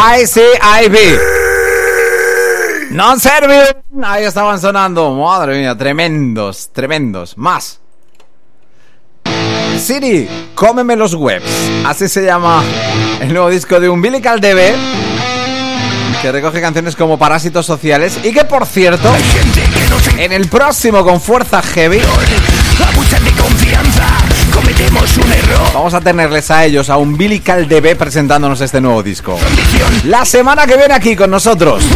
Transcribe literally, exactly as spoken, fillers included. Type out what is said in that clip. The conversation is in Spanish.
I C I B. Non servir. Ahí estaban sonando. Madre mía, tremendos, tremendos. Más. Siri, cómeme los webs. Así se llama el nuevo disco de Umbilical D B, que recoge canciones como Parásitos Sociales. Y que, por cierto, en el próximo Con Fuerza Heavy vamos a tenerles a ellos, a Umbilical D B, presentándonos este nuevo disco. La semana que viene aquí con nosotros